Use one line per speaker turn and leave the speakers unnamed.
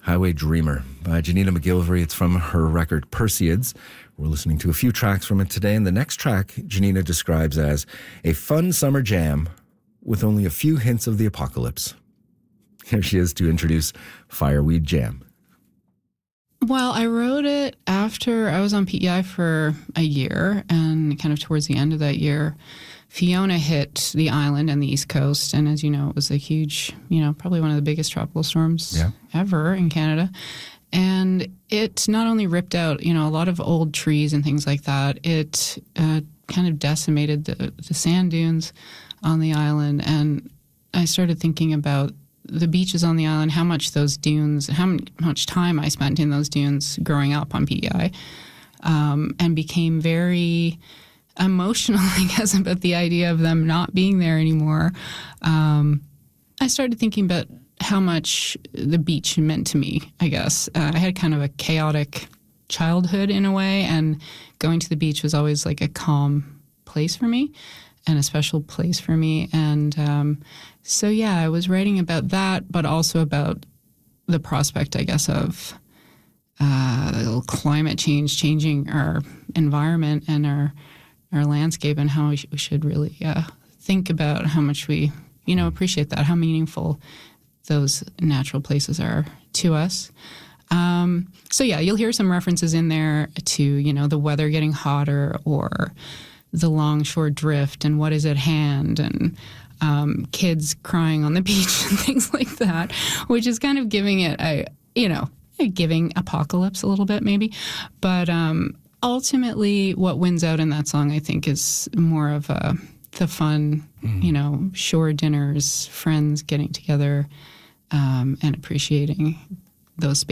Highway Dreamer by Janina McGillivray. It's from her record Perseids. We're listening to a few tracks from it today, and the next track Janina describes as a fun summer jam with only a few hints of the apocalypse. Here she is to introduce Fireweed Jam.
Well, I wrote it after I was on PEI for a year, and kind of towards the end of that year, Fiona hit the island and the East Coast, and as you know, it was a huge, probably one of the biggest tropical storms ever in Canada. And it not only ripped out, a lot of old trees and things like that, it kind of decimated the sand dunes on the island. And I started thinking about the beaches on the island, how much those dunes, how much time I spent in those dunes growing up on PEI, and became very emotional, I guess, about the idea of them not being there anymore. I started thinking about how much the beach meant to me, I guess. I had kind of a chaotic childhood in a way, and going to the beach was always like a calm place for me and a special place for me. And I was writing about that, but also about the prospect, I guess, of climate change changing our environment and our landscape, and how we should really think about how much we, appreciate that, how meaningful those natural places are to us. You'll hear some references in there to, the weather getting hotter, or the longshore drift and what is at hand, and kids crying on the beach and things like that, which is kind of giving it giving apocalypse a little bit maybe. But ultimately what wins out in that song, I think, is more of the fun, shore dinners, friends getting together, and appreciating those spaces.